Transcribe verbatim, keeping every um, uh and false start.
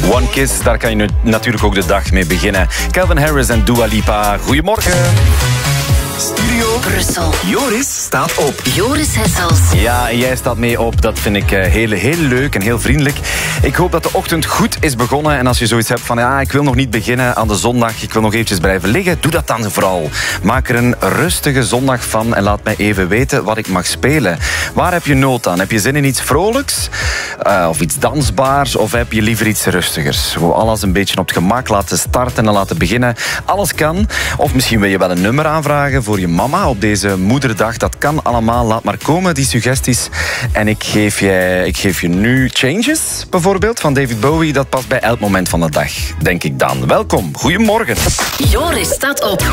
One Kiss, daar kan je nu natuurlijk ook de dag mee beginnen. Calvin Harris en Dua Lipa, goedemorgen. Studio Brussel. Joris staat op. Joris Hessels. Ja, en jij staat mee op. Dat vind ik heel, heel leuk en heel vriendelijk. Ik hoop dat de ochtend goed is begonnen. En als je zoiets hebt van, ja, ik wil nog niet beginnen aan de zondag, ik wil nog eventjes blijven liggen, doe dat dan vooral. Maak er een rustige zondag van en laat mij even weten wat ik mag spelen. Waar heb je nood aan? Heb je zin in iets vrolijks? Uh, of iets dansbaars? Of heb je liever iets rustigers? Gewoon alles een beetje op het gemak laten starten en laten beginnen. Alles kan. Of misschien wil je wel een nummer aanvragen voor je mama op deze moederdag. Dat kan allemaal. Laat maar komen, die suggesties. En ik geef je, ik geef je nu Changes, bijvoorbeeld, van David Bowie. Dat past bij elk moment van de dag, denk ik dan. Welkom. Goedemorgen. Joris staat op.